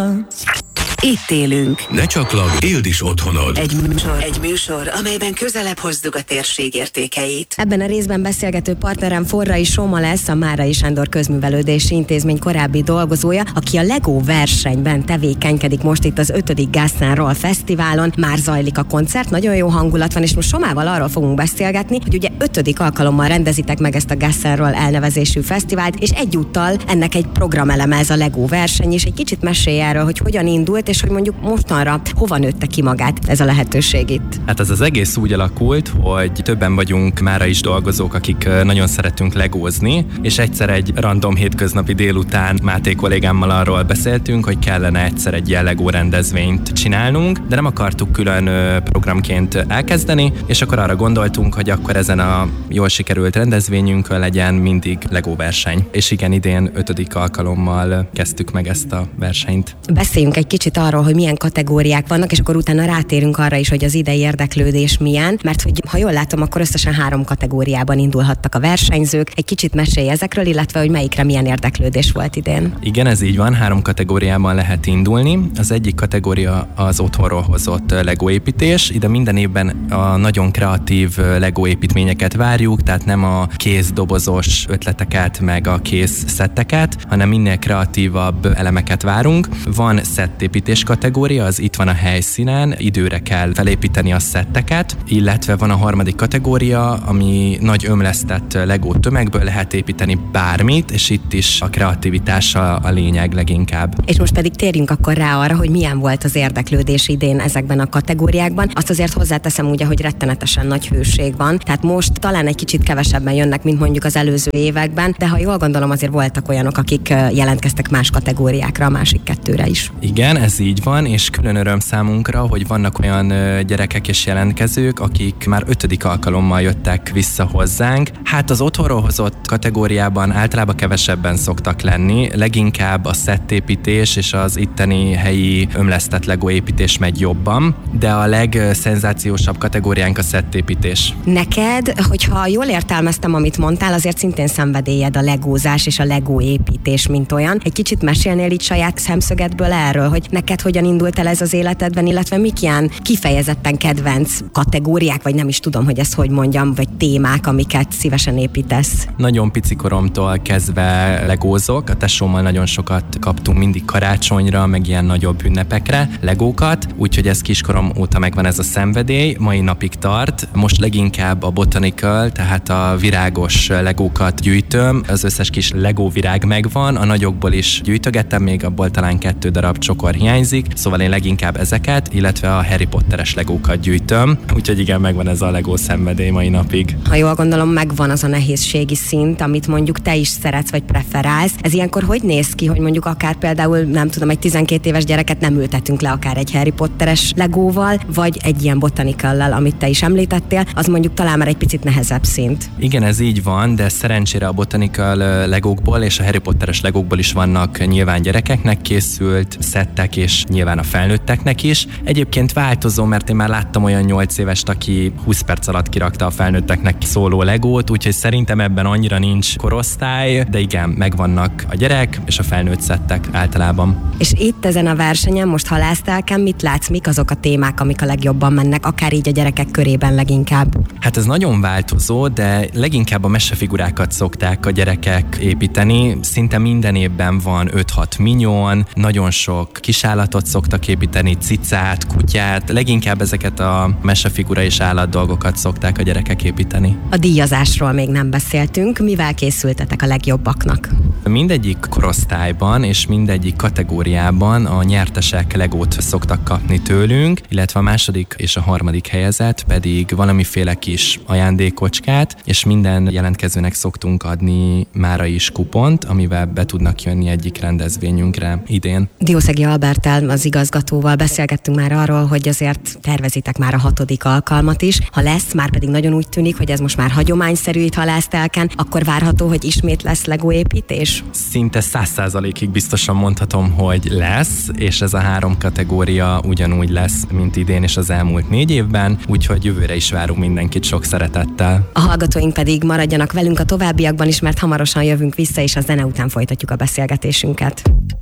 Itt élünk. Ne csaklag, éld is otthonod. Egy műsor, amelyben közelebb hozzuk a térség értékeit. Ebben a részben beszélgető partnerem Forrai Soma lesz, a Márai Sándor Közművelődési Intézmény korábbi dolgozója, aki a Lego versenyben tevékenykedik most itt az 5. Gászánról Fesztiválon. Már zajlik a koncert, nagyon jó hangulat van, és most Somával arról fogunk beszélgetni, hogy ugye 5. alkalommal rendezitek meg ezt a Gászánról elnevezésű fesztivált, és egyúttal ennek egy programeleme ez a Lego verseny, és egy kicsit mesélj erről, hogy hogyan indult, és hogy mondjuk mostanra hova nőtte ki magát ez a lehetőség itt. Hát ez az egész úgy alakult, hogy többen vagyunk mára is dolgozók, akik nagyon szeretünk legózni, és egyszer egy random hétköznapi délután Máté kollégámmal arról beszéltünk, hogy kellene egyszer egy ilyen Lego rendezvényt csinálnunk, de nem akartuk külön programként elkezdeni, és akkor arra gondoltunk, hogy akkor ezen a jól sikerült rendezvényünkön legyen mindig Lego verseny. És igen, idén 5. alkalommal kezdtük meg ezt a versenyt. Beszéljünk egy kicsit arról, hogy milyen kategóriák vannak, és akkor utána rátérünk arra is, hogy az idei érdeklődés milyen, mert hogy ha jól látom, akkor összesen 3 kategóriában indulhattak a versenyzők. Egy kicsit mesélj ezekről, illetve hogy melyikre milyen érdeklődés volt idén. Igen, ez így van, 3 kategóriában lehet indulni. Az egyik kategória az otthonról hozott Lego építés. Ide minden évben a nagyon kreatív Lego építményeket várjuk, tehát nem a kézdobozos ötleteket, meg a kész szetteket, hanem minél kreatívabb elemeket várunk. Van szettépítés kategória, az itt van a helyszínen, időre kell felépíteni a szetteket, illetve van a 3. kategória, ami nagy ömlesztett Lego tömegből lehet építeni bármit, és itt is a kreativitás a lényeg leginkább. És most pedig térjünk akkor rá arra, hogy milyen volt az érdeklődés idén ezekben a kategóriákban. Azt azért hozzáteszem ugye, hogy rettenetesen nagy hőség van, tehát most talán egy kicsit kevesebben jönnek, mint mondjuk az előző években, de ha jól gondolom, azért voltak olyanok, akik jelentkeztek más kategóriákra, a másik 2-re is. Igen, ez így van, és külön öröm számunkra, hogy vannak olyan gyerekek és jelentkezők, akik már 5. alkalommal jöttek vissza hozzánk. Hát az otthonról hozott kategóriában általában kevesebben szoktak lenni, leginkább a szettépítés és az itteni helyi ömlesztett Lego építés megy jobban, de a legszenzációsabb kategóriánk a szettépítés. Neked, hogyha jól értelmeztem, amit mondtál, azért szintén szenvedélyed a legózás és a Lego építés, mint olyan. Egy kicsit mesélnél itt saját szemszögedből erről, hogy neked hogyan indult el ez az életedben, illetve mik ilyen kifejezetten kedvenc kategóriák, vagy nem is tudom, hogy ezt hogy mondjam, vagy témák, amiket szívesen építesz? Nagyon pici koromtól kezdve legózok, a tesómmal nagyon sokat kaptunk mindig karácsonyra, meg ilyen nagyobb ünnepekre legókat, úgyhogy ez kiskorom óta megvan ez a szenvedély, mai napig tart. Most leginkább a botanical, tehát a virágos legókat gyűjtöm, az összes kis Lego virág megvan, a nagyokból is gyűjtögettem, még abból talán 2 darab csokor hiányzik, szóval én leginkább ezeket, illetve a Harry Potteres legókat gyűjtöm, úgyhogy igen, megvan ez a Lego szenvedély mai napig. Ha jól gondolom, megvan az a nehézségi szint, amit mondjuk te is szeretsz, vagy preferálsz. Ez ilyenkor hogy néz ki, hogy mondjuk akár például, nem tudom, egy 12 éves gyereket nem ültetünk le akár egy Harry Potteres legóval, vagy egy ilyen botanicallal, amit te is említettél, az mondjuk talán már egy picit nehezebb szint. Igen, ez így van, de szerencsére a botanical legókból és a Harry Potteres legókból is vannak nyilván gyerekeknek készült szettek, és nyilván a felnőtteknek is. Egyébként változó, mert én már láttam olyan 8 évest, aki 20 perc alatt kirakta a felnőtteknek szóló legót, úgyhogy szerintem ebben annyira nincs korosztály, de igen, megvannak a gyerek és a felnőtt szettek általában. És itt ezen a versenyen most halásztelken mit látsz, mik azok a témák, amik a legjobban mennek, akár így a gyerekek körében leginkább? Hát ez nagyon változó, de leginkább a mesefigurákat szokták a gyerekek építeni. Szinte minden évben van 5-6 minyon, nagyon sok kisállatot szoktak építeni, cicát, kutyát, leginkább ezeket a mesefigura és állatdolgokat szokták a gyerekek építeni. A díjazásról még nem beszéltünk, mivel készültetek a legjobbaknak? Mindegyik korosztályban és mindegyik kategóriában a nyertesek legót szoktak kapni tőlünk, illetve a 2. és a 3. helyezett pedig valamiféle kis ajándékocskát, és minden jelentkezőnek szoktunk adni mára is kupont, amivel be tudnak jönni egyik rendezvényünkre idén. Diószegi Alberttel, az igazgatóval beszélgettünk már arról, hogy azért tervezitek már a 6. alkalmat is. Ha lesz, már pedig nagyon úgy tűnik, hogy ez most már hagyományszerű itt halásztelken, akkor várható, hogy ismét lesz Lego építés? Szinte 100%-ig biztosan mondhatom, hogy lesz, és ez a 3 kategória ugyanúgy lesz, mint idén és az elmúlt 4 évben, úgyhogy jövőre is várunk mindenkit sok szeretettel. A hallgatóink pedig maradjanak velünk a továbbiakban is, mert hamarosan jövünk vissza, és a zene után folytatjuk a beszélgetésünket.